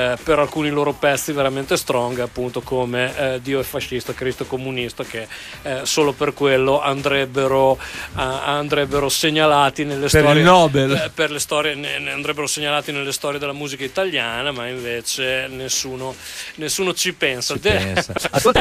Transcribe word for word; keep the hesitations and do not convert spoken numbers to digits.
eh, per alcuni loro pezzi veramente strong, appunto come eh, Dio è fascista, Cristo è comunista, che eh, solo per quello andrebbero, eh, andrebbero segnalati nelle per storie il Nobel, eh, per le storie ne, ne andrebbero segnalati nelle storie della musica italiana, ma invece nessuno, nessuno ci pensa. ci De- pensa.